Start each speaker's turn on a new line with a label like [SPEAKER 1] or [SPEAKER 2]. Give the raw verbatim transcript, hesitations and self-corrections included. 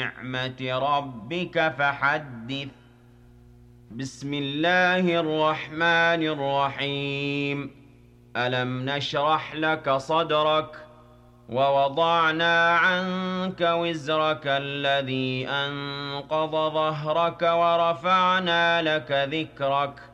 [SPEAKER 1] نِعْمَةِ رَبِّكَ فَحَدِّثْ بسم الله الرحمن الرحيم ألم نشرح لك صدرك ووضعنا عنك وزرك الذي أنقض ظهرك ورفعنا لك ذكرك